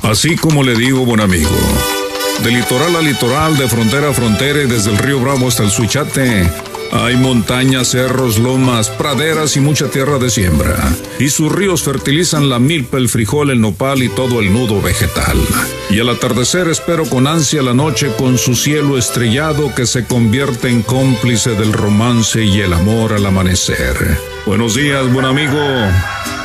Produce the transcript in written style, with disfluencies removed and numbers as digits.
Así como le digo, buen amigo, de litoral a litoral, de frontera a frontera y desde el río Bravo hasta el Suichate, hay montañas, cerros, lomas, praderas y mucha tierra de siembra. Y sus ríos fertilizan la milpa, el frijol, el nopal y todo el nudo vegetal. Y al atardecer espero con ansia la noche con su cielo estrellado que se convierte en cómplice del romance y el amor al amanecer. Buenos días, buen amigo.